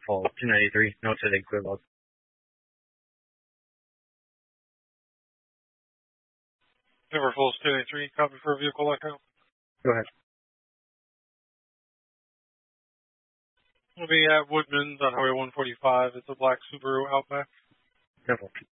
Fall 293, no today, clear log. Denver Falls 293, copy for a vehicle lockout. Go ahead. We'll be at Woodman's on Highway 145. It's a black Subaru Outback. 10-4.